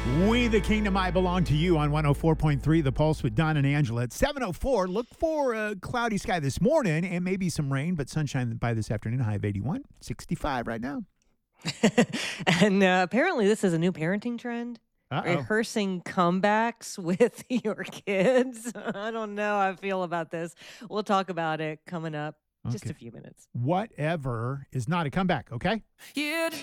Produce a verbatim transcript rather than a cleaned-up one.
We the Kingdom I Belong to You on one oh four point three The Pulse with Don and Angela at seven oh four. Look for a cloudy sky this morning and maybe some rain, but sunshine by this afternoon. High of eighty-one, sixty-five right now. And uh, apparently, this is a new parenting trend. Uh-oh. Rehearsing comebacks with your kids. I don't know how I feel about this. We'll talk about it coming up just Okay. a few minutes. Whatever is not a comeback, okay? Yeah.